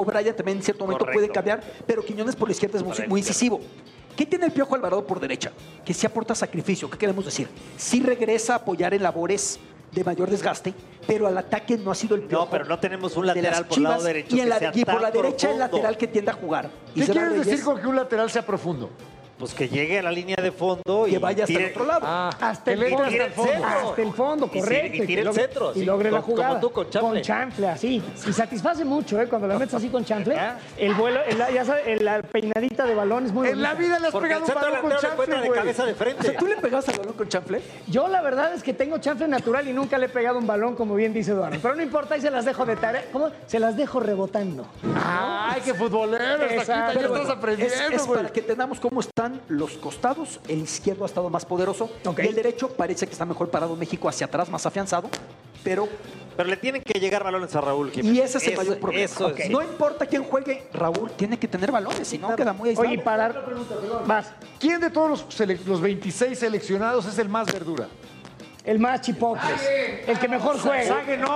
Brian también en cierto momento puede cambiar, pero Quiñones por la izquierda es muy incisivo. ¿Qué tiene el Piojo Alvarado por derecha? Que sí aporta sacrificio. ¿Qué queremos decir? Sí regresa a apoyar en labores de mayor desgaste, pero al ataque no ha sido el Piojo. No, pero no tenemos un lateral por el lado derecho. Y por la derecha el lateral que tiende a jugar. ¿Qué quieres decir con que un lateral sea profundo? Pues que llegue a la línea de fondo y que vaya hasta el otro lado. Hasta el fondo. Hasta el fondo, correcto. Y tire centros. Y logre la jugada. Como tú con chanfle. Con chanfle, así. Y satisface mucho, cuando la metes así con chanfle. El vuelo, ya sabes, la peinadita de balón es muy bonita. En la vida le has pegado un balón con chanfle, de cabeza de frente. O sea, ¿tú le pegaste al balón con chanfle? Yo la verdad es que tengo chanfle natural y nunca le he pegado un balón, como bien dice Eduardo. Pero no importa, ahí se las dejo de tarea. ¿Cómo? Se las dejo rebotando. ¡Ay, qué futbolero! Ya estás aprendiendo, es para que entendamos cómo están los costados. El izquierdo ha estado más poderoso. Y el derecho parece que está mejor parado México hacia atrás, más afianzado. Pero le tienen que llegar balones a Raúl Jiménez. Y ese es el mayor problema. No importa quién juegue, Raúl tiene que tener balones, si no queda muy aislado. Oye, más. ¿Quién de todos los 26 seleccionados es el más verdura? El más chipocles. El que mejor juega.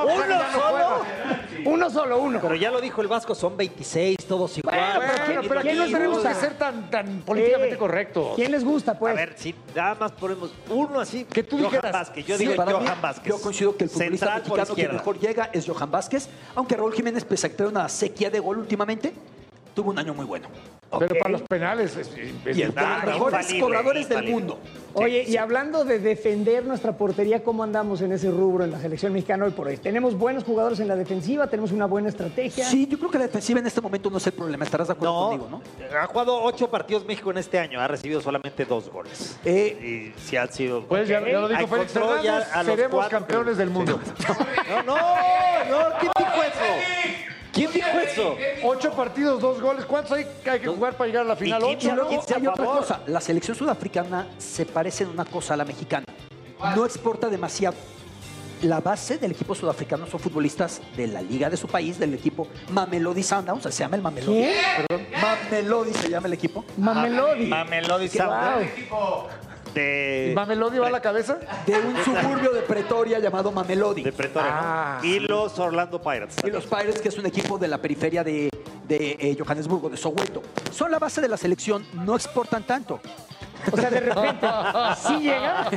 Uno solo. Pero ya lo dijo el Vasco, son 26, todos igual. Pero aquí no tenemos que ser tan políticamente correctos. ¿Quién les gusta, pues? A ver, si nada más ponemos uno así. Que tú Johan dijeras. Vázquez. Yo digo Johan Vázquez. Yo coincido que el futbolista Central por mexicano que izquierda. mejor llega es Johan Vázquez, aunque Raúl Jiménez, pese a que trae una sequía de gol últimamente, tuvo un año muy bueno. Pero para los penales Y el de los mejores cobradores del mundo. Oye, y hablando de defender nuestra portería, ¿cómo andamos en ese rubro en la selección mexicana hoy por hoy? ¿Tenemos buenos jugadores en la defensiva? ¿Tenemos una buena estrategia? Sí, yo creo que la defensiva en este momento no es el problema. ¿Estarás de acuerdo conmigo, no? Ha jugado 8 partidos México en este año. Ha recibido solamente 2 goles. Y sí han sido... Pues ya lo dijo Félix Hernández, seremos campeones del mundo. No, ¿quién dijo eso? ¿Quién dijo eso? 8 partidos, 2 goles. ¿Cuántos hay que jugar para llegar a la final? 8. Y luego hay otra cosa. La selección sudafricana se parece en una cosa a la mexicana. No exporta demasiado. La base del equipo sudafricano son futbolistas de la liga de su país, del equipo Mamelodi Sundowns. Se llama el Mamelodi. ¿Qué? Perdón, Mamelodi se llama el equipo. Mamelodi. Mamelodi Sundowns. ¿Mamelodi va a la cabeza? De un suburbio de Pretoria llamado Mamelodi. De Pretoria, ¿no? Y los Orlando Pirates. Y los Pirates, que es un equipo de la periferia de Johannesburgo, de Soweto. Son la base de la selección, no exportan tanto. O sea, de repente, ¿sí llega?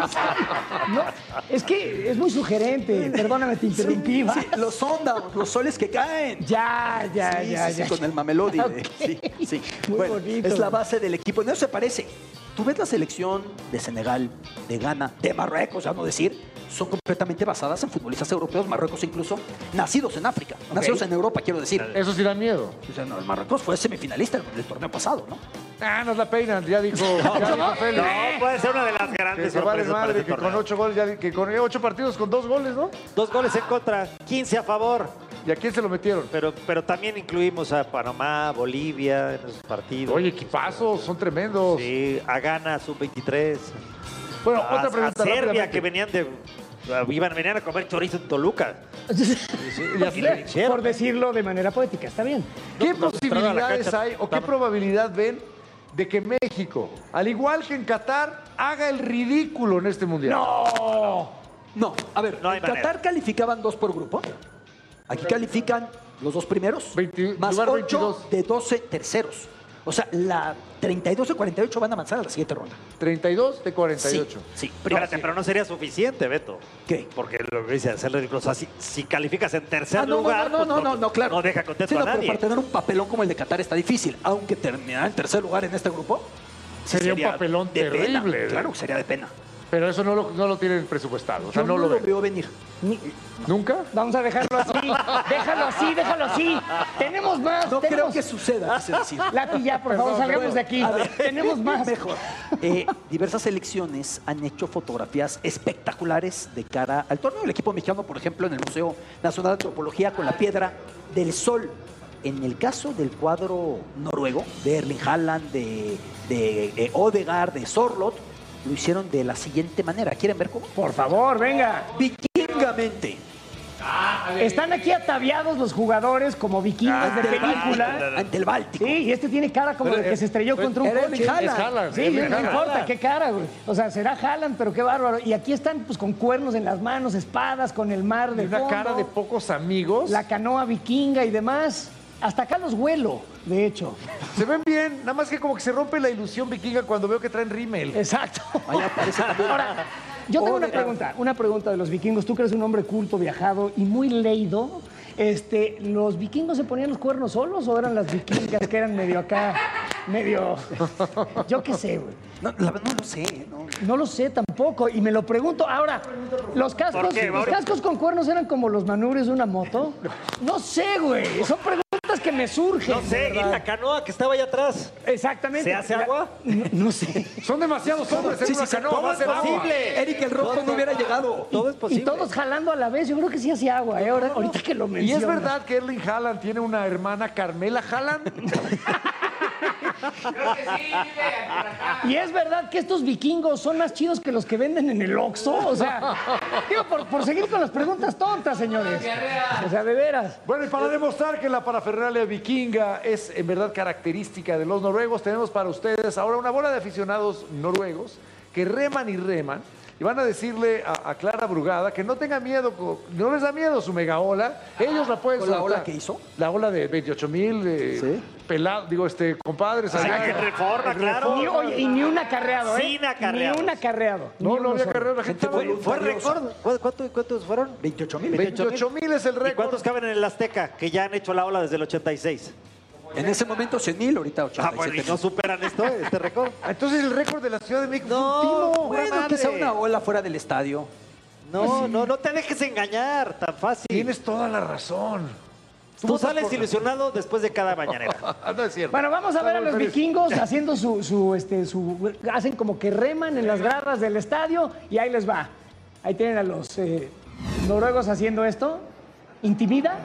No, es que es muy sugerente. Perdóname, te interrumpí. Sí, los Sundowns, los soles que caen. Ya. Sí, con el Mamelodi. Okay. Sí. Muy Bueno, bonito. es la base del equipo. No se parece. Tú ves la selección de Senegal, de Ghana, de Marruecos, ya no decir, son completamente basadas en futbolistas europeos, Marruecos incluso, nacidos en África, nacidos en Europa, quiero decir. Eso sí da miedo. O sea, no, el Marruecos fue semifinalista del torneo pasado, ¿no? Nos la peinan, ya dijo Félix. No, puede ser una de las grandes Que se vale sorpresas para madre, este que con torneo. 8 goles, que con 8 partidos con 2 goles, ¿no? 2 goles en contra, 15 a favor. ¿Y a quién se lo metieron? Pero también incluimos a Panamá, Bolivia en esos partidos. Oye, equipazos, son tremendos. Sí, a Ghana, sub-23. Bueno, otra pregunta A Serbia, rápidamente. que venían a comer chorizo en Toluca. Por decirlo de manera poética, está bien. ¿Qué No, posibilidades la hay o qué probabilidad ven de que México, al igual que en Qatar, haga el ridículo en este mundial? No, a ver, No hay en Qatar manera. calificaban 2 por grupo. Aquí califican los 2 primeros, 20, más lugar 8 22. de 12 terceros. O sea, la 32 de 48 van a avanzar a la siguiente ronda. 32 de 48. Sí. Espérate, pero no sería suficiente, Beto. ¿Qué? Porque lo que dice hacer ridículo. O sea, si calificas en tercer lugar, no, claro. no deja contento Sí, no, a pero nadie. para tener un papelón como el de Qatar está difícil. Aunque terminar en tercer lugar en este grupo, sí Sería un papelón de pena. terrible. Claro, sería de pena. Pero eso no lo tienen presupuestado. O sea, Yo no lo ven. veo venir. ¿Nunca? Vamos a dejarlo así. Déjalo así. Tenemos más. No creo tenemos... que suceda, quise decir. Lápiz ya, por favor, salgamos de aquí. A ver, Tenemos más. Mejor. Diversas selecciones han hecho fotografías espectaculares de cara al torneo. El equipo mexicano, por ejemplo, en el Museo Nacional de Antropología con la Piedra del Sol. En el caso del cuadro noruego, de Erling Haaland, de Odegaard, de Sorloth, lo hicieron de la siguiente manera. ¿Quieren ver cómo? Por favor, venga. Vikingamente. Están aquí ataviados los jugadores como vikingos de película. Ante el Báltico. Sí, y este tiene cara como de que se estrelló contra un era coche. Erling Haaland. Es Haaland. Sí, no importa, qué cara, güey. O sea, será Haaland, pero qué bárbaro. Y aquí están pues con cuernos en las manos, espadas, con el mar de Y una fondo, cara de pocos amigos. la canoa vikinga y demás. Hasta acá los huelo, de hecho. Se ven bien, nada más que como que se rompe la ilusión vikinga cuando veo que traen rímel. Exacto. Ahí aparece también. Ahora, yo tengo una pregunta de los vikingos. Tú que eres un hombre culto, viajado y muy leído. ¿Los vikingos se ponían los cuernos solos o eran las vikingas que eran medio acá, medio... Yo qué sé, güey. No, la verdad no lo sé. No. No lo sé tampoco y me lo pregunto. Ahora, ¿los cascos con cuernos eran como los manubres de una moto? No sé, güey. Son preguntas que me surgen. No sé, y la canoa que estaba allá atrás. Exactamente. ¿Se hace agua? No sé. Son demasiados hombres en una canoa, todo va a es ser agua. posible. Eric el Rojo no hubiera llegado. Todo es posible. Y todos jalando a la vez. Yo creo que sí hacía agua. Ahorita que lo ¿Y mencionas. es verdad que Erling Haaland tiene una hermana Carmela Haaland? Y es verdad que estos vikingos son más chidos que los que venden en el Oxxo. O sea, digo, por seguir con las preguntas tontas, señores. O sea, de veras. Bueno, y para demostrar que la parafernalia vikinga es en verdad característica de los noruegos, tenemos para ustedes ahora una bola de aficionados noruegos que reman y reman y van a decirle a Clara Brugada que no tenga miedo, no les da miedo su mega ola, ellos la pueden ¿Con la soltar. ola que hizo? La ola de 28,000 Sí. pelados, compadres. O sea, allá. que en Reforma, claro. Ni un acarreado, ¿eh? Sin acarreados. Ni un acarreado. No, Ni no uno había solo. carrera, la gente Gente estaba- Fue récord. ¿Cuántos fueron? 28,000. 28,000 es el ¿Y récord. cuántos caben en el Azteca? Que ya han hecho la ola desde el 86. En ese momento 100,000, ahorita Ah, 87,000. bueno, ¿y no superan este récord? Entonces el récord de la Ciudad de México No, fue un timo. pura Bueno, que sea madre. una ola fuera del estadio. No te dejes engañar tan fácil. Tienes toda la razón. Tú sales ilusionado después de cada mañanera. No es cierto. Bueno, vamos a ver a los vikingos haciendo hacen como que reman en las gradas del estadio y ahí les va. Ahí tienen a los noruegos haciendo esto. ¿Intimida?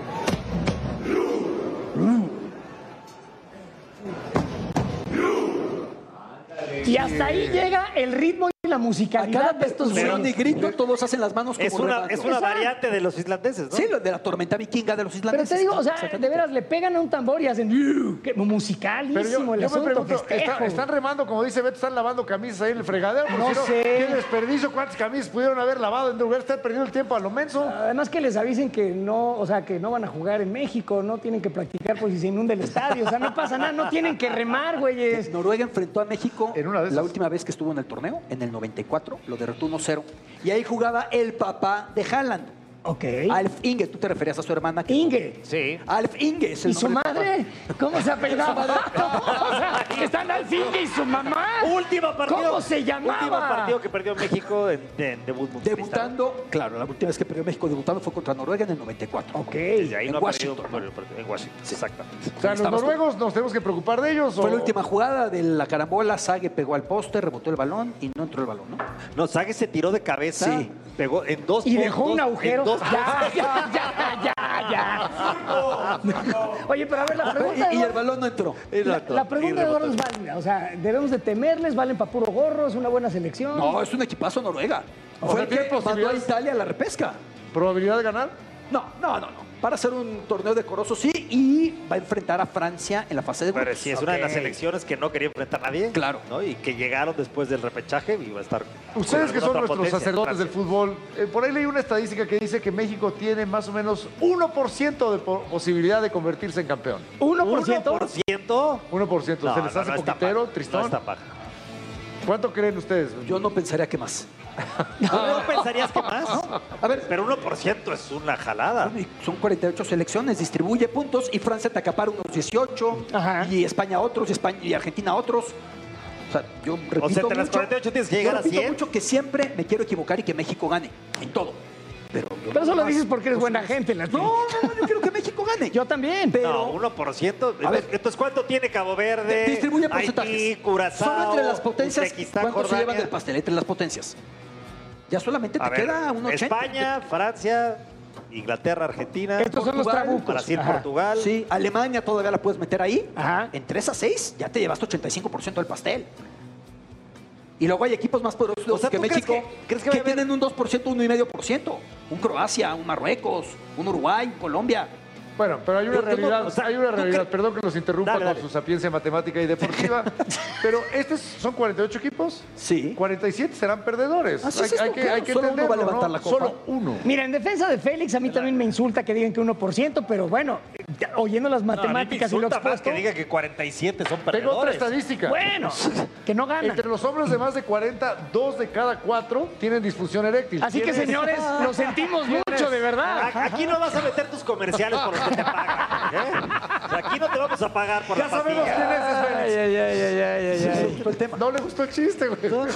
Y hasta ahí llega el ritmo y la A musicalidad cada de estos percusión y güeyes. grito, todos hacen las manos como Es una remando. variante de los islandeses, ¿no? Sí, lo de la tormenta vikinga de los Pero islandeses. te digo, o sea, Exactamente. de veras, le pegan a un tambor y hacen que musicalísimo Pero yo el me asunto, pregunto, festejo. ¿están remando, como dice Beto, están lavando camisas ahí en el fregadero? Porque No si sé. ¿Qué desperdicio? ¿Cuántas camisas pudieron haber lavado en lugar de estar perdiendo el tiempo a lo menso? Además que les avisen que no, o sea, que no van a jugar en México, no tienen que practicar por si se inunda el estadio, o sea, no pasa nada, no tienen que remar, güeyes. Noruega enfrentó a México En una de esas. la última vez que estuvo en el torneo, en el 94, lo derrotó 1-0. Y ahí jugaba el papá de Haaland, Ok. Alf Inge. Tú te referías a su hermana. Inge. Sí. Alf Inge es el ¿Y su nombre del madre? ¿Cómo se apellidaba? O sea, están al Inge y su mamá. Último partido. ¿Cómo se llamaba? Último partido que perdió México en debut mundialista. Debutando, claro, la última vez que perdió México debutando fue contra Noruega en el 94. Ok. Desde ahí en no ha perdido Washington, por el partido. En Washington, exactamente. O sea, los Estabas tú. noruegos nos tenemos que preocupar de ellos. Fue ¿o? la última jugada de la carambola, Sague pegó al poste, rebotó el balón y no entró el balón, ¿no? No, Sague se tiró de cabeza, Sí. pegó en dos Y dejó un puntos, agujero. en dos Ya. Oye, pero a ver, la pregunta Y el balón no entró. La pregunta de Eduardo es válida. O sea, ¿debemos de temerles? ¿Valen para puro gorro? ¿Es una buena selección? No, es un equipazo Noruega. O Fue sea, el que ¿tiene mandó a posibilidades? Italia a la repesca. ¿Probabilidad de ganar? No. Para hacer un torneo decoroso, sí, y va a enfrentar a Francia en la fase de grupos. Pero sí, es una de las selecciones que no quería enfrentar a nadie. Claro. ¿no? Y que llegaron después del repechaje y va a estar. Ustedes que con son otra nuestros potencia, sacerdotes del Francia. fútbol, por ahí leí una estadística que dice que México tiene más o menos 1% de posibilidad de convertirse en campeón. 1%. 1%. 1%. ¿Se les hace está poquitero, paja. Tristón? No está paja. ¿Cuánto creen ustedes? Yo no pensaría que más. ¿No pensarías que más? A ver, Pero 1% es una jalada. bueno, y son 48 selecciones, distribuye puntos y Francia te acapara unos 18, Ajá. y España otros, y Argentina otros. O sea, yo repito O sea, entre las 48 tienes que llegar yo a repito 100. mucho que siempre me quiero equivocar y que México gane en todo. Pero Pero eso lo dices porque eres buena gente, Latino. No, yo quiero que México gane. Yo también. Pero No, 1%. A ver. Entonces, ¿cuánto tiene Cabo Verde? distribuye porcentajes. Haití, Curazao, Solo entre las potencias, Uzbekistán, ¿cuánto se Jordania? llevan del pastel? Entre las potencias. Ya solamente te A ver, queda un 80. España, Francia, Inglaterra, Argentina, Estos son los Portugal, trabucos. Brasil, Ajá. Portugal. Sí, Alemania todavía la puedes meter ahí. Ajá. En 3 a 6 ya te llevaste 85% del pastel. Y luego hay equipos más poderosos O sea, que ¿tú crees México crees que va a haber- tienen un 2%, 1,5%. Un Croacia, un Marruecos, un Uruguay, un Colombia. Bueno, pero hay una Tú no- realidad, o sea, hay una ¿tú realidad. crees- Perdón que los interrumpa Dale, dale. con su sapiencia matemática y deportiva, pero estos son 48 equipos. Sí. 47 serán perdedores. Así es esto, hay claro. que Solo uno va a entenderlo, levantar ¿no? la copa. Solo uno. Mira, en defensa de Félix, a mí también me insulta que digan que 1%, pero bueno, oyendo las matemáticas y lo Insulta más expuesto. que diga que 47 son Tengo otra perdedores. estadística. Bueno, que no ganan. Entre los hombres de más de 40, 2 de cada 4 tienen disfunción eréctil. Así que, ¿Quién es? señores, lo sentimos mucho, de verdad. Aquí no vas a meter tus comerciales por los que te pagan. ¿eh? O sea, aquí no te vamos a pagar por Ya la sabemos pastilla. quién es Félix. Todo el tema. No le gustó el chiste, güey. No,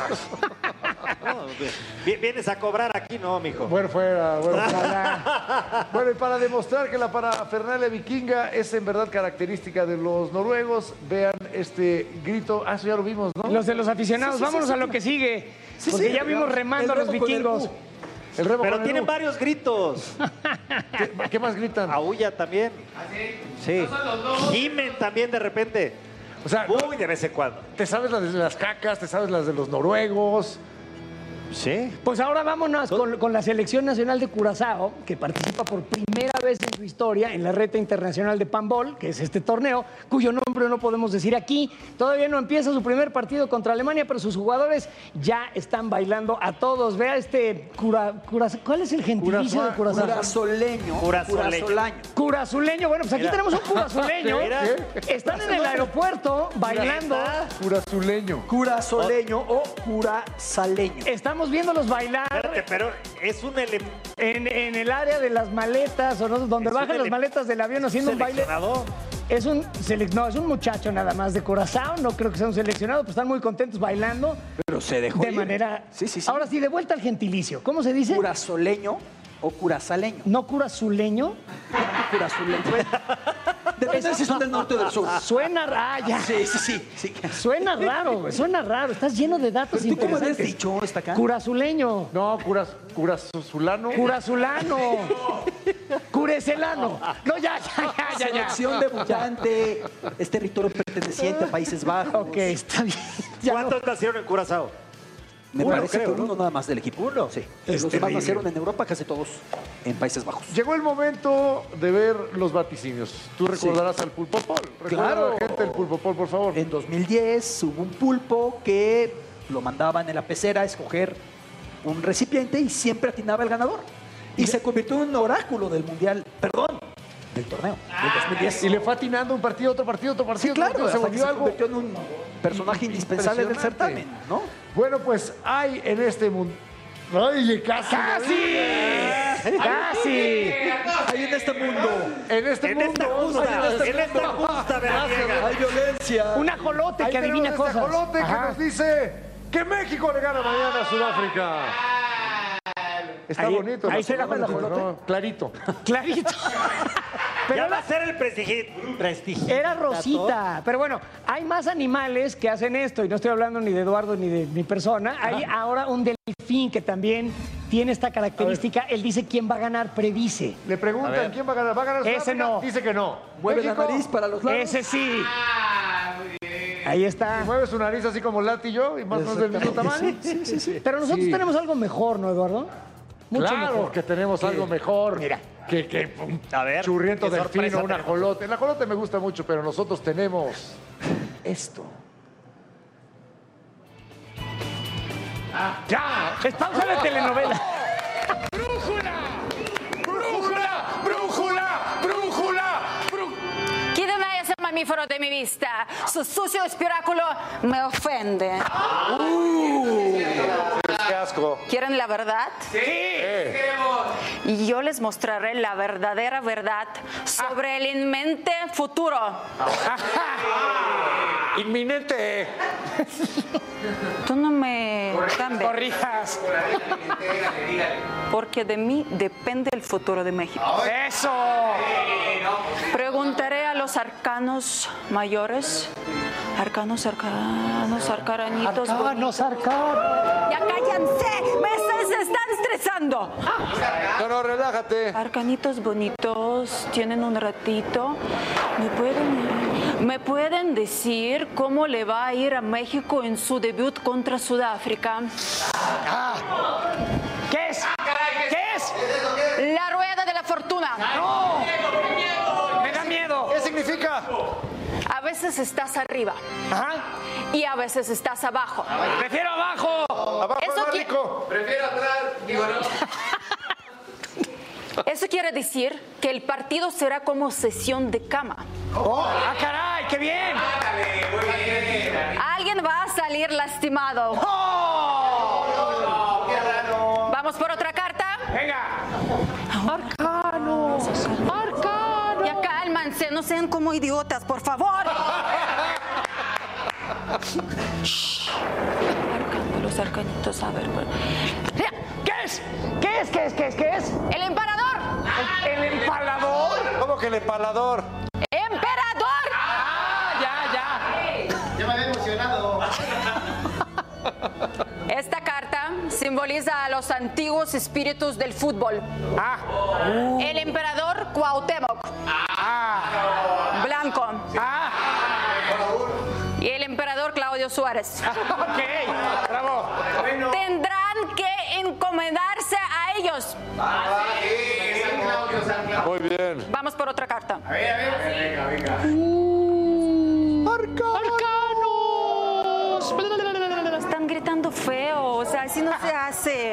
vienes a cobrar aquí, no, mijo. Bueno, fuera. Bueno, y para demostrar que la parafernalia vikinga es en verdad característica de los noruegos, vean este grito. Ah, eso ya lo vimos, ¿no? Los de los aficionados, vámonos a lo que sigue. Porque ya vimos remando a los vikingos. El remo Pero con el tienen U. varios gritos. ¿Qué más gritan? Aúlla también. Sí. Gimen también de repente. O sea, Muy de vez en cuando. te sabes las de las cacas, te sabes las de los noruegos. Sí. Pues ahora vámonos con la Selección Nacional de Curazao, que participa por primera vez en su historia en la Reta Internacional de Panball, que es este torneo, cuyo nombre no podemos decir aquí. Todavía no empieza su primer partido contra Alemania, pero sus jugadores ya están bailando a todos. Vea este ¿cuál es el gentilicio de Curazao? Curazoleño. Curazuleño. Bueno, pues aquí Mira. tenemos un curazuleño. Mira. Están en el aeropuerto bailando. Curazuleño. Curazoleño o curazaleño. Estamos viéndolos bailar Espérate, pero es un elemento. en el área de las maletas, o no, donde Es un bajan las ele- maletas del avión haciendo un baile. Seleccionado. No, es un muchacho nada más de Curazao, no creo que sea un seleccionado, pero están muy contentos bailando Pero se dejó de ir. manera... Sí. Ahora sí, de vuelta al gentilicio. ¿Cómo se dice? Curazoleño o curazaleño. ¿No curazuleño? Curazuleño. Depende si son del norte o del sur. Suena raya. Sí. Suena raro, güey, suena raro. Estás lleno de datos ¿Tú cómo habías interesantes. dicho esta acá? Curazuleño. No, curazulano. Curazulano. Curecelano. No, ya. Selección debutante. Es territorio perteneciente a Países Bajos. Ok, está bien. Ya no. ¿Cuántos nacieron en Curazao? Me Uno, parece creo, que ¿no? uno nada más del equipo. Uno. Sí. Los demás nacieron en Europa, casi todos en Países Bajos. Llegó el momento de ver los vaticinios. Tú recordarás al Pulpopol. Recuerda Claro. a la gente el Pulpopol, por favor. En 2010 hubo un pulpo que lo mandaban en la pecera a escoger un recipiente y siempre atinaba el ganador. Y se convirtió en un oráculo del mundial, del torneo, del 2010. Y le fue atinando un partido, otro partido, otro partido. Sí, otro claro, partido. Se hasta que volvió se algo. convirtió en un personaje indispensable del Impresionante. certamen, ¿no? Bueno, pues hay en este mundo. ¡Ay, casi! ¡Casi! Hay en este mundo. En este En mundo. esta justa veraniega. Hay violencia. Un ajolote Ahí que adivina tenemos este cosas. ajolote que Ajá. nos dice que México le gana mañana a Sudáfrica. Está Ahí- bonito. ahí el se llama el ajolote, ¿no? Clarito. Clarito. Ya Pero va a ser el prestigio. era Rosita. Pero bueno, hay más animales que hacen esto. Y no estoy hablando ni de Eduardo ni de mi persona. Hay ahora un delfín que también tiene esta característica. Él dice quién va a ganar, predice. Le preguntan quién va a ganar. ¿Va a ganar Ese Sudáfrica? no. Dice que no. Mueve la México nariz para los lados. Ese sí. Ahí está. mueve su nariz así como Lati y yo y más o menos del mismo tamaño. Sí. Pero nosotros Sí. tenemos algo mejor, ¿no, Eduardo? Mucho Claro mejor. que tenemos algo mejor. Mira. Que un A ver, churriento qué delfín sorpresa o un tenemos. ajolote. El ajolote me gusta mucho, pero nosotros tenemos esto. ¡Ya! Es pausa de telenovela. Quiten a ese mamífero de mi vista. Su sucio espiráculo me ofende. ¡Qué asco! ¿Quieren la verdad? Sí. Y yo les mostraré la verdadera verdad sobre el inminente futuro. ¡Inminente! Tú no me cambies, Corrijas. porque de mí depende el futuro de México. ¡Eso! Preguntaré a los arcanos mayores. Arcanos, arcanitos. Arcanos, arcanos. ¡Ya cállense! Se están estresando! No, relájate. Arcanitos bonitos, tienen un ratito. ¿Me pueden decir cómo le va a ir a México en su debut contra Sudáfrica? ¿Qué es? ¿Qué es? La rueda de la fortuna. Me da miedo. ¿Qué significa? A veces estás arriba Ajá. y a veces estás abajo. Prefiero abajo. Abajo Eso es más qui- rico. Eso quiere decir que el partido será como sesión de cama. ¡Ah, caray! ¡Qué bien! Alguien va a salir lastimado. ¿Vamos por otra carta? ¡Venga! ¡Arcano! Ya cálmanse, no sean como idiotas, por favor. Los arcanitos, a ver. ¿Qué es? ¿Qué es? ¿Qué es? ¿Qué es? ¿Qué es? ¡El empalador! ¿El empalador? ¿Cómo que el empalador? ¡Emperador! Ya me había emocionado. Esta carta simboliza a los antiguos espíritus del fútbol. El emperador Cuauhtémoc. Blanco. Y el emperador Claudio Suárez. Ok, bravo. Tendrán que encomendarse a ellos. Muy bien. Vamos por otra carta. A ver. Venga. Están gritando feo, o sea, así no se hace.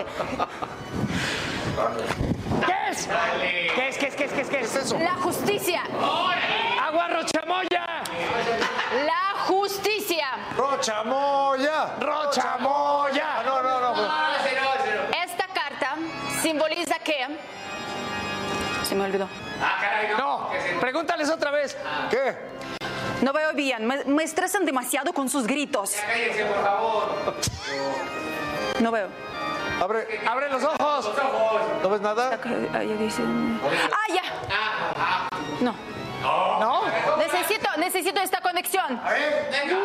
¿Qué es? ¿Qué es? ¿Qué es? ¿Qué es? ¿Qué es? ¿Qué es eso? La justicia. ¡Agua Rochamoya! La justicia. ¡Rochamoya! ¡Rochamoya! No. Esta carta simboliza que... Se me olvidó. No, pregúntales otra vez. ¿Qué? No veo bien, me estresan demasiado con sus gritos. Cállense, por favor. No veo. ¡Abre los ojos! ¿No ves nada? Ahí dice... ¡Ah, ya! No. ¿No? Necesito esta conexión. A ver, venga.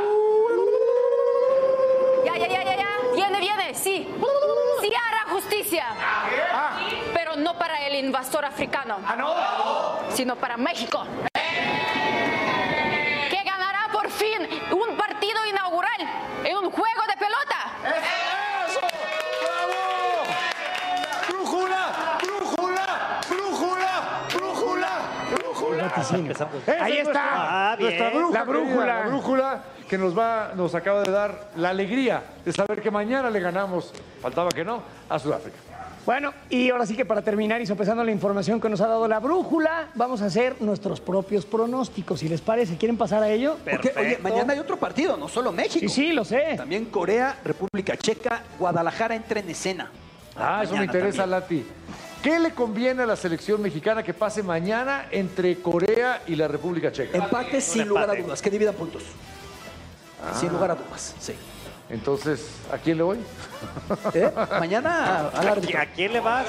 Ya. Viene, sí. Sí hará justicia. Pero no para el invasor africano. ¿No? Sino para México. Que ganará por fin un partido inaugural en un juego de pelota. ¡Eso! ¡Brújula! Ahí está. Bien. Nuestra brújula, La brújula. querida, la brújula que nos acaba de dar la alegría de saber que mañana le ganamos, faltaba que no, a Sudáfrica. Bueno, y ahora sí que para terminar y sopesando la información que nos ha dado la brújula, vamos a hacer nuestros propios pronósticos, si les parece. ¿Quieren pasar a ello? Porque, oye, mañana hay otro partido, no solo México. Sí, lo sé. También Corea, República Checa, Guadalajara entra en escena. Eso me Mañana interesa, también. Lati. ¿Qué le conviene a la selección mexicana que pase mañana entre Corea y la República Checa? Empate sin lugar a dudas, que dividan puntos. Sin lugar a dudas, sí. Entonces, ¿a quién le voy? Mañana al árbitro. ¿A quién le vas?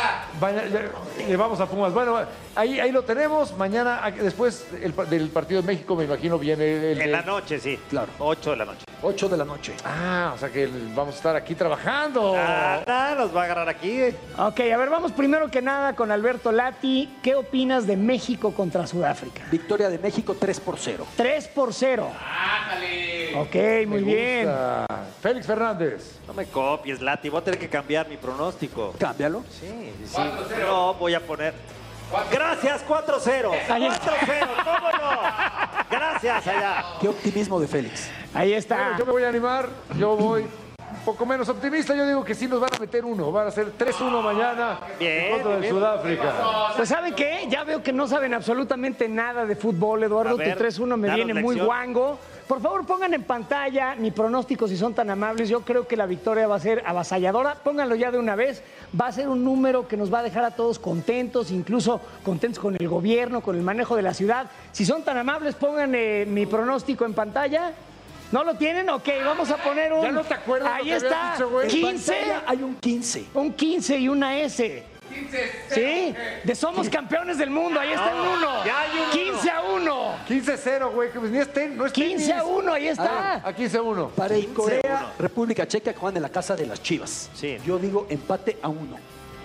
Le vamos a Pumas. Bueno, ahí lo tenemos. Mañana, después del partido de México, me imagino, viene En la noche, sí. Claro. 8 de la noche. 8 de la noche. O sea que vamos a estar aquí trabajando. Nos va a agarrar aquí. Ok, a ver, vamos primero que nada con Alberto Lati. ¿Qué opinas de México contra Sudáfrica? Victoria de México 3-0. 3-0. Ok, muy Me bien. gusta. Félix Fernández. No me copies, Lati. Voy a tener que cambiar mi pronóstico. Cámbialo. Sí. No, voy a poner... Gracias, 4-0. 4-0, ¿cómo no? Gracias, allá. Qué optimismo de Félix. Ahí está. Yo me voy a animar. Yo voy un poco menos optimista. Yo digo que sí nos van a meter uno. Van a ser 3-1 mañana Bien, en contra de bien. Sudáfrica. Pues ¿saben qué? Ya veo que no saben absolutamente nada de fútbol, Eduardo. A ver, Tu 3-1 me danos viene muy lección. guango. Por favor, pongan en pantalla mi pronóstico si son tan amables. Yo creo que la victoria va a ser avasalladora. Pónganlo ya de una vez. Va a ser un número que nos va a dejar a todos contentos, incluso contentos con el gobierno, con el manejo de la ciudad. Si son tan amables, pongan mi pronóstico en pantalla. ¿No lo tienen? Ok, vamos a poner un... ¿Ya no te acuerdas lo Ahí que habías está. dicho, güey? 15. Pantalla hay un 15. Un 15 y una S. 15. ¿Sí? De somos campeones del mundo. Ahí está el 1. ya hay un 15-1. 15-0, güey. Que pues ni es no es tenis. 15-1, ahí está. A 15-1. Para el 15-1. Corea, República Checa que juegan en la casa de las Chivas. Sí. Yo digo empate a 1.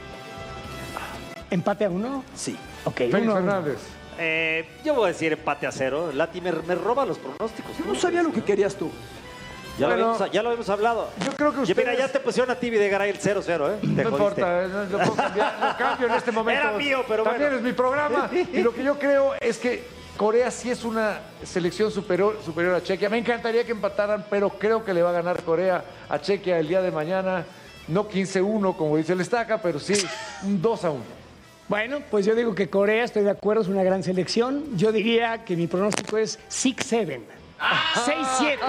¿Empate a 1? Sí. Ok, Félix 1-1. Fernández. Yo voy a decir empate a 0. Lati me roba los pronósticos. Yo no sabía lo que querías tú. Ya, Bueno, ya lo habíamos hablado. Yo creo que Mira, ustedes... ya te pusieron a ti Videgaray el 0-0, ¿eh? Te No jodiste. importa, lo puedo cambiar, lo cambio en este momento. Era mío, pero También bueno. es mi programa. Y lo que yo creo es que Corea sí es una selección superior a Chequia. Me encantaría que empataran, pero creo que le va a ganar Corea a Chequia el día de mañana. No 15-1, como dice el Estaca, pero sí un 2-1. Bueno, pues yo digo que Corea, estoy de acuerdo, es una gran selección. Yo diría que mi pronóstico es 6-7. 6-7.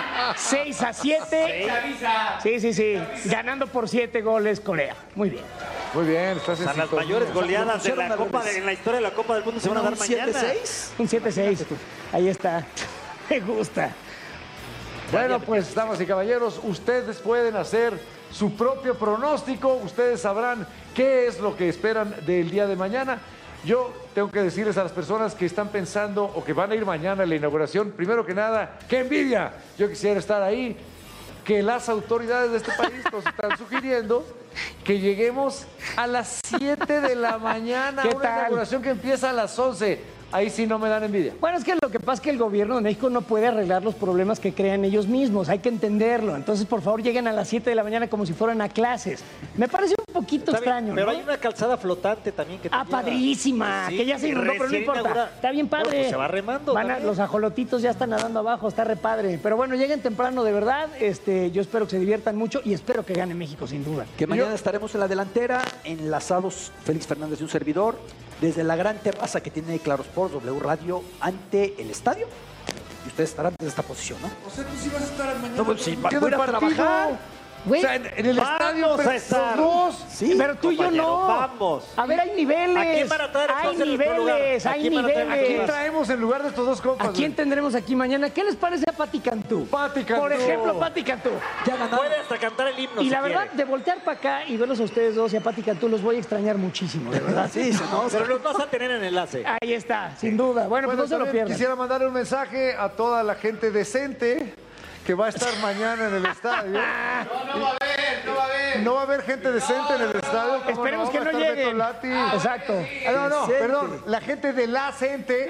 6-7. Sí. Ganando por 7 goles Corea. Muy bien. Muy bien, estás en Las sintonía. mayores goleadas de la pusieron al Copa revés. en la historia de la Copa del Mundo se van a dar mañana. 7-6. Un 7-6. Ahí está. Me gusta. Bueno, pues, damas y caballeros, ustedes pueden hacer su propio pronóstico. Ustedes sabrán qué es lo que esperan del día de mañana. Yo tengo que decirles a las personas que están pensando o que van a ir mañana a la inauguración, primero que nada, ¡qué envidia! Yo quisiera estar ahí. Que las autoridades de este país nos están sugiriendo que lleguemos a las 7 de la mañana a ¿Qué una tal? inauguración que empieza a las 11. Ahí sí no me dan envidia. Bueno, es que lo que pasa es que el gobierno de México no puede arreglar los problemas que crean ellos mismos. Hay que entenderlo. Entonces, por favor, lleguen a las 7 de la mañana como si fueran a clases. Me parece un poquito Está bien, extraño, pero ¿no? hay una calzada flotante también que te lleva. Padrísima, Sí, que ya se inundó, pero no recién importa. inaugurada. Está bien padre. Bueno, pues se va remando también. Los ajolotitos ya están nadando abajo, está re padre. Pero bueno, lleguen temprano, de verdad. Yo espero que se diviertan mucho y espero que gane México, sin duda. Que mañana estaremos en la delantera, enlazados Félix Fernández y un servidor, desde la gran terraza que tiene Claro Sports W Radio ante el estadio. Y ustedes estarán desde esta posición, ¿no? O sea, tú sí vas a estar mañana. No, pues sí, voy Viendo a ir a el partido. trabajar. Güey, O sea, en el Vamos estadio, a pero estar. los dos. Sí, pero tú y yo compañero, no. vamos. A ver, hay niveles. ¿A quién van a traer Hay entonces en nuestro lugar? niveles, ¿A hay quién van a traer? ¿A ¿A quién niveles. traemos en lugar de estos dos compas? ¿A quién tendremos aquí mañana? ¿Qué les parece a Pati Cantú? Pati Cantú. Por ejemplo, Pati Cantú. Ya ganaron. Puede hasta cantar el himno Y si la verdad, quiere. de voltear para acá y verlos a ustedes dos y a Pati Cantú, los voy a extrañar muchísimo, de verdad. Sí, no, Pero los vas a tener en enlace. Ahí está, sin duda. Bueno, pues no se lo también pierdan. quisiera mandar un mensaje a toda la gente decente que va a estar mañana en el estadio. No va a haber, no va a haber. No va a haber gente decente en el estadio. ¿cómo Esperemos no? que Va a no estar Beto lleguen. Lati. Exacto. No, Decente. perdón. La gente de la gente.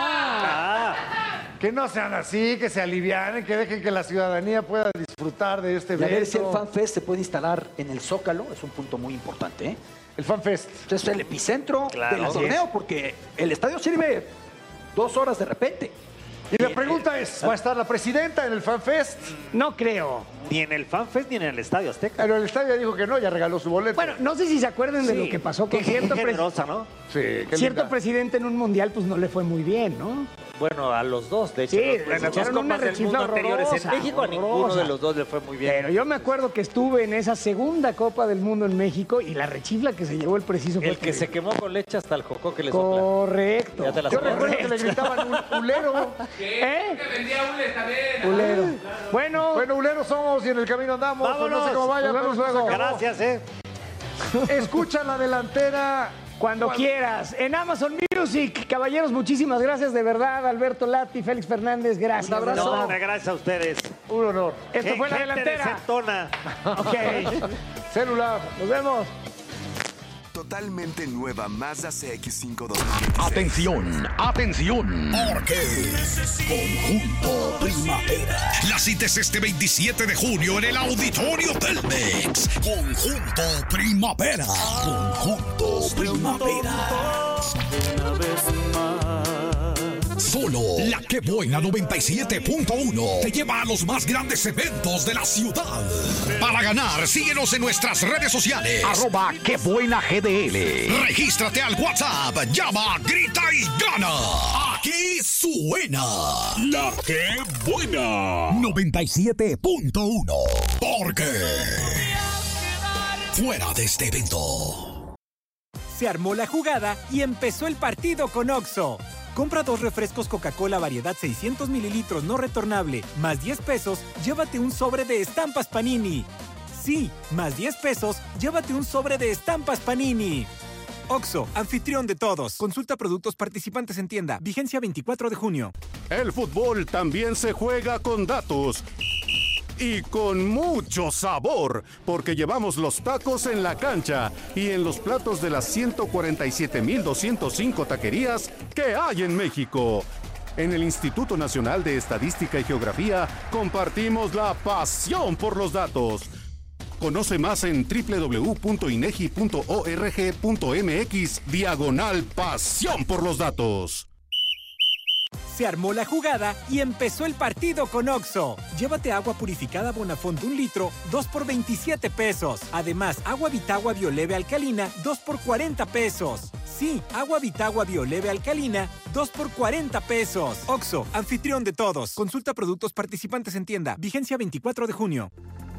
Que no sean así, que se alivianen, que dejen que la ciudadanía pueda disfrutar de este Y a ver si el evento. FanFest se puede instalar en el Zócalo, es un punto muy importante, ¿eh? El FanFest. Entonces es el epicentro Claro. del Así torneo, porque el estadio sirve 2 horas de repente. Y la pregunta es, ¿va a estar la presidenta en el FanFest? No creo. Ni en el FanFest ni en el Estadio Azteca. Pero el estadio dijo que no, ya regaló su boleto. Bueno, no sé si se acuerdan de lo que pasó con Qué cierto, generosa, ¿no? sí, qué cierto linda. presidente en un mundial, pues no le fue muy bien, ¿no? Bueno, a los dos, de hecho. Sí, en les las dos echaron una copas del rechifla mundo anteriores en horrorosa, México a ninguno horrorosa. de los dos le fue muy bien. Pero yo me acuerdo que estuve en esa segunda Copa del Mundo en México y la rechifla que se llevó el preciso fue El que se terrible. quemó con leche hasta el jocó que le sopla. Correcto. Ya te la Yo sabes. recuerdo que le gritaban un ulero. ¿Eh? Que vendía Ules también. Culero. Bueno, Bueno, uleros somos y en el camino andamos. Pues no sé Vámonos. cómo vaya, Nos vemos pero esto luego. se acabó. Gracias, Escucha la delantera. cuando quieras. En Amazon Music. Caballeros, muchísimas gracias de verdad. Alberto Lati, Félix Fernández, gracias. Un abrazo. de No, verdad. gracias a ustedes. Un honor. Esto fue la Gente delantera. decentona. Ok. Celular. Nos vemos. Totalmente nueva Mazda CX-5 2016. Atención, atención. Porque Conjunto Primavera. La cita es este 27 de junio en el Auditorio Telmex. Conjunto Primavera. Conjunto Primavera. Solo la que buena 97.1 te lleva a los más grandes eventos de la ciudad. Para ganar, síguenos en nuestras redes sociales. @qué buena GDL. Regístrate al WhatsApp, llama, grita y gana. Aquí suena la que buena 97.1. Porque fuera de este evento. Se armó la jugada y empezó el partido con Oxxo. Compra 2 refrescos Coca-Cola variedad 600 mililitros no retornable, más 10 pesos, llévate un sobre de estampas Panini. Sí, más 10 pesos, llévate un sobre de estampas Panini. Oxxo, anfitrión de todos. Consulta productos participantes en tienda. Vigencia 24 de junio. El fútbol también se juega con datos. Y con mucho sabor, porque llevamos los tacos en la cancha y en los platos de las 147,205 taquerías que hay en México. En el Instituto Nacional de Estadística y Geografía compartimos la pasión por los datos. Conoce más en www.inegi.org.mx/pasión por los datos. Se armó la jugada y empezó el partido con Oxxo. Llévate agua purificada Bonafont de 1 litro, 2 por 27 pesos. Además, agua Vitagua Bioleve alcalina, 2 por 40 pesos. Sí, agua Vitagua Bioleve Alcalina, 2 por 40 pesos. Oxxo, anfitrión de todos. Consulta productos participantes en tienda. Vigencia 24 de junio.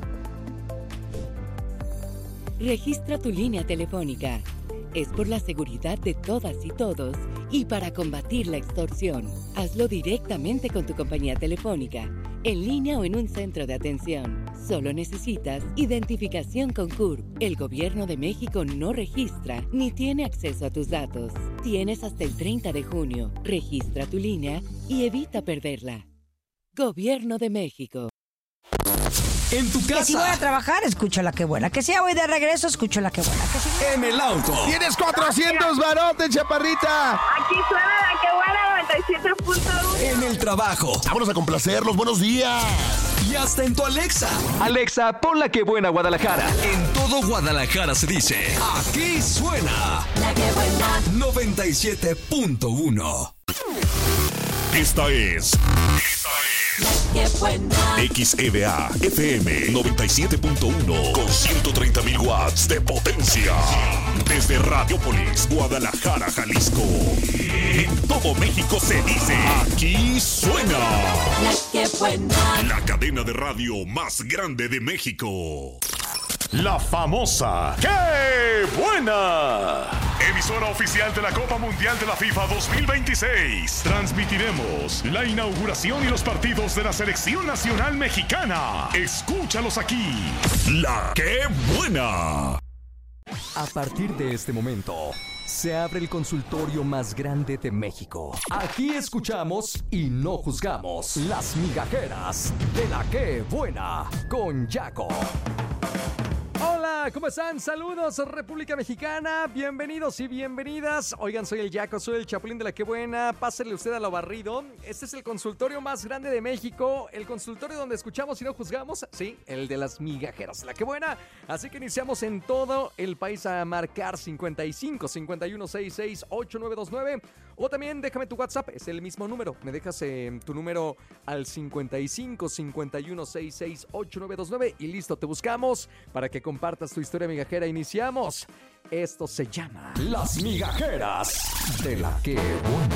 Registra tu línea telefónica. Es por la seguridad de todas y todos y para combatir la extorsión. Hazlo directamente con tu compañía telefónica, en línea o en un centro de atención. Solo necesitas identificación con CURP. El Gobierno de México no registra ni tiene acceso a tus datos. Tienes hasta el 30 de junio. Registra tu línea y evita perderla. Gobierno de México. En tu casa. Que si voy a trabajar, escucho La Que Buena. Que si ya voy de regreso, escucho La Que Buena. Que si... En el auto. Tienes 400 barotes, chaparrita. Aquí suena La Que Buena 97.1. En el trabajo. Vámonos a complacerlos. Buenos días. Y hasta en tu Alexa. Alexa, pon La Que Buena Guadalajara. En todo Guadalajara se dice, aquí suena La Que Buena 97.1. Esta es La Que Buena. XEVA FM 97.1 con 130,000 watts de potencia. Desde Radiopolis, Guadalajara, Jalisco. En todo México se dice, aquí suena La Que Buena. la cadena de radio más grande de México. La famosa ¡Qué buena! Emisora oficial de la Copa Mundial de la FIFA 2026. Transmitiremos la inauguración y los partidos de la Selección Nacional Mexicana. Escúchalos aquí. La ¡Qué buena! A partir de este momento, se abre el consultorio más grande de México. Aquí escuchamos y no juzgamos las migajeras de La Que Buena con Yaco. Hola, ¿cómo están? Saludos, República Mexicana. Bienvenidos y bienvenidas. Oigan, soy el Yaco, soy el Chapulín de La Que Buena. Pásenle usted a lo barrido. Este es el consultorio más grande de México. El consultorio donde escuchamos y no juzgamos. Sí, el de las migajeras de La Que Buena. Así que iniciamos en todo el país a marcar 55 51 66 8929. O también déjame tu WhatsApp, es el mismo número. Me dejas tu número al 55 51 66 8929 y listo, te buscamos para que compartas tu historia migajera. Iniciamos. Esto se llama Las migajeras de La Que Buena.